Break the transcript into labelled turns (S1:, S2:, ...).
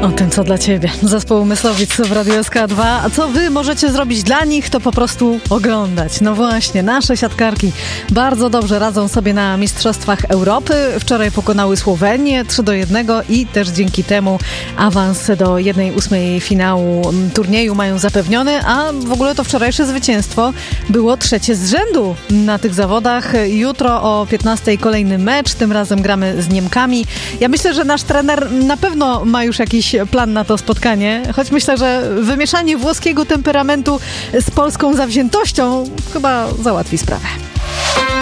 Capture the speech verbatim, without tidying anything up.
S1: O tym, co dla ciebie. Zespół Myslowic w Radiu S K dwa. A co wy możecie zrobić dla nich, to po prostu oglądać. No właśnie, nasze siatkarki bardzo dobrze radzą sobie na Mistrzostwach Europy. Wczoraj pokonały Słowenię trzy do jednego i też dzięki temu awans do jednej ósmej finału turnieju mają zapewniony, a w ogóle to wczorajsze zwycięstwo było trzecie z rzędu na tych zawodach. Jutro o piętnastej kolejny mecz, tym razem gramy z Niemkami. Ja myślę, że nasz trener na pewno ma już jakiś plan na to spotkanie, choć myślę, że wymieszanie włoskiego temperamentu z polską zawziętością chyba załatwi sprawę.